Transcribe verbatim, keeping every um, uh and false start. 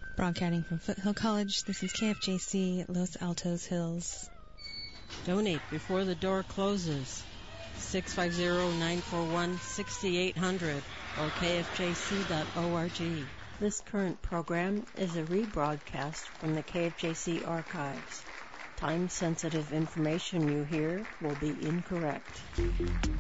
Broadcasting from Foothill College, this is K F J C Los Altos Hills. Donate before the door closes. six five zero, nine four one, six eight zero zero or k f j c dot org. This current program is a rebroadcast from the K F J C archives. Time-sensitive information you hear will be incorrect.